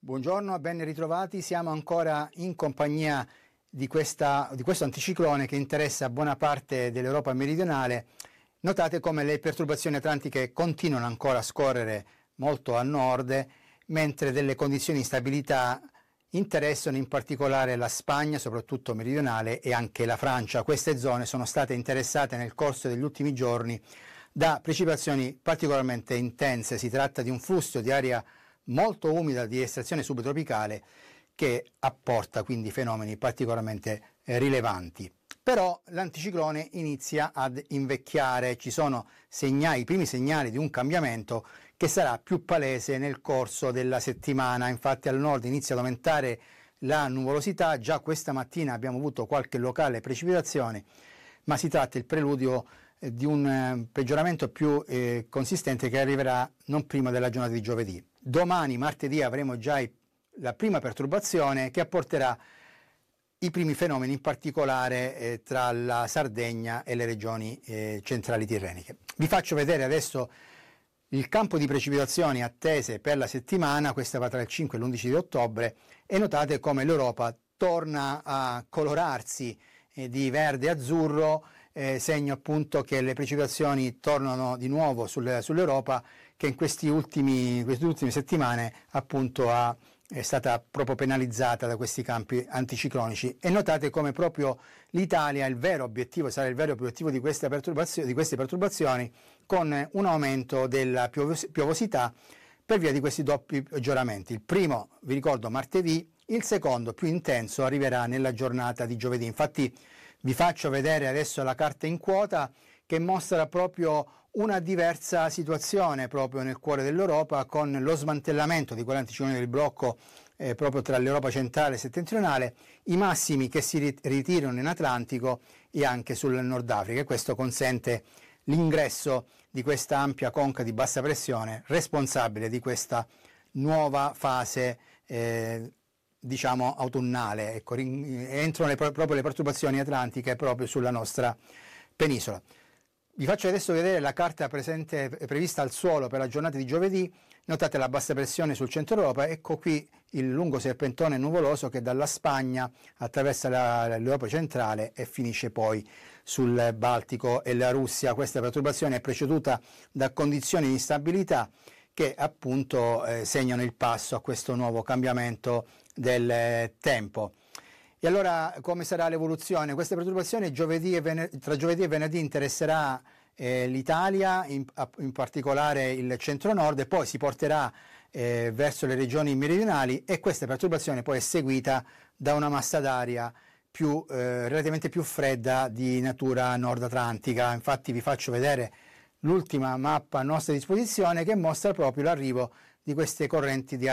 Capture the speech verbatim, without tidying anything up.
Buongiorno, ben ritrovati. Siamo ancora in compagnia di, questa, di questo anticiclone che interessa buona parte dell'Europa meridionale. Notate come le perturbazioni atlantiche continuano ancora a scorrere molto a nord, mentre delle condizioni di instabilità interessano in particolare la Spagna, soprattutto meridionale, e anche la Francia. Queste zone sono state interessate nel corso degli ultimi giorni da precipitazioni particolarmente intense. Si tratta di un flusso di aria molto umida di estrazione subtropicale che apporta quindi fenomeni particolarmente eh, rilevanti. Però l'anticiclone inizia ad invecchiare, ci sono segnali, i primi segnali di un cambiamento che sarà più palese nel corso della settimana. Infatti al nord inizia ad aumentare la nuvolosità, già questa mattina abbiamo avuto qualche locale precipitazione, ma si tratta del preludio eh, di un eh, peggioramento più eh, consistente che arriverà non prima della giornata di giovedì. Domani, martedì, avremo già i, la prima perturbazione che apporterà i primi fenomeni, in particolare eh, tra la Sardegna e le regioni eh, centrali tirreniche. Vi faccio vedere adesso il campo di precipitazioni attese per la settimana, questa va tra il cinque e l'undici di ottobre, e notate come l'Europa torna a colorarsi eh, di verde e azzurro, eh, segno appunto che le precipitazioni tornano di nuovo sul, sull'Europa, che in questi ultimi, queste ultime settimane appunto ha, è stata proprio penalizzata da questi campi anticiclonici. E notate come proprio l'Italia, il vero obiettivo, sarà il vero obiettivo di queste perturbazioni, di queste perturbazioni, con un aumento della piovos- piovosità per via di questi doppi peggioramenti. Il primo, vi ricordo, martedì, il secondo, più intenso, arriverà nella giornata di giovedì. Infatti vi faccio vedere adesso la carta in quota che mostra proprio una diversa situazione proprio nel cuore dell'Europa, con lo smantellamento di quell'anticiclone del blocco eh, proprio tra l'Europa centrale e settentrionale, i massimi che si ritirano in Atlantico e anche sul Nord Africa, e questo consente l'ingresso di questa ampia conca di bassa pressione responsabile di questa nuova fase eh, diciamo autunnale. Ecco, entrano le, proprio le perturbazioni atlantiche proprio sulla nostra penisola. Vi faccio adesso vedere la carta presente, prevista al suolo per la giornata di giovedì. Notate la bassa pressione sul centro Europa. Ecco qui il lungo serpentone nuvoloso che dalla Spagna attraversa la, l'Europa centrale e finisce poi sul Baltico e la Russia. Questa perturbazione è preceduta da condizioni di instabilità che appunto eh, segnano il passo a questo nuovo cambiamento del eh, tempo. E allora come sarà l'evoluzione? Questa perturbazione giovedì e vener- tra giovedì e venerdì interesserà eh, l'Italia, in, in particolare il centro-nord, e poi si porterà eh, verso le regioni meridionali, e questa perturbazione poi è seguita da una massa d'aria più, eh, relativamente più fredda di natura nord-atlantica. Infatti vi faccio vedere l'ultima mappa a nostra disposizione che mostra proprio l'arrivo di queste correnti di